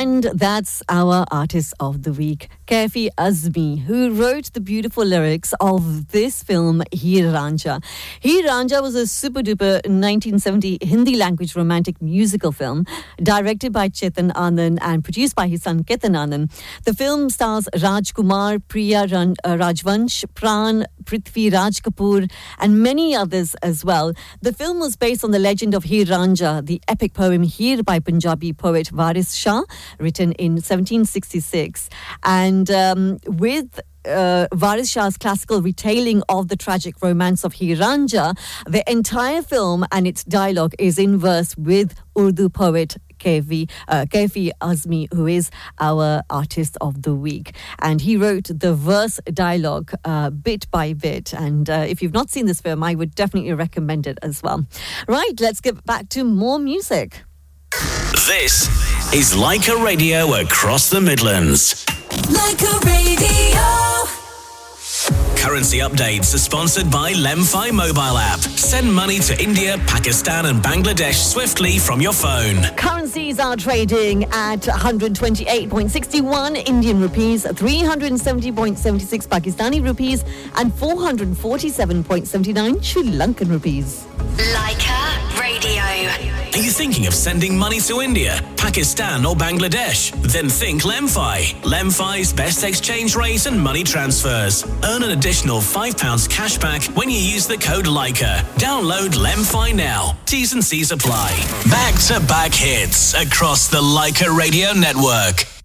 And that's our artist of the week, Kaifi Azmi, who wrote the beautiful lyrics of this film, Heer Ranjha. Heer Ranjha was a super-duper 1970 Hindi language romantic musical film directed by Chetan Anand and produced by his son Ketan Anand. The film stars Rajkumar, Priya Rajvansh, Pran, Prithvi Raj Kapoor and many others as well. The film was based on the legend of Heer Ranjha, the epic poem Heer by Punjabi poet Waris Shah, written in 1766. And with Waris Shah's classical retelling of the tragic romance of Heer Ranjha, the entire film and its dialogue is in verse with Urdu poet Kaifi Azmi, who is our artist of the week. And he wrote the verse dialogue bit by bit. And if you've not seen this film, I would definitely recommend it as well. Right, let's get back to more music. This is Leica Radio across the Midlands. Leica Radio. Currency updates are sponsored by Lemfi mobile app. Send money to India, Pakistan and Bangladesh swiftly from your phone. Currencies are trading at 128.61 Indian rupees, 370.76 Pakistani rupees and 447.79 Sri Lankan rupees. Leica Radio. Are you thinking of sending money to India, Pakistan or Bangladesh? Then think Lemfi. Lemfi's best exchange rate and money transfers. Earn an additional £5 cash back when you use the code Leica. Download Lemfi now. T's and C's apply. Back-to-back hits across the Leica Radio network.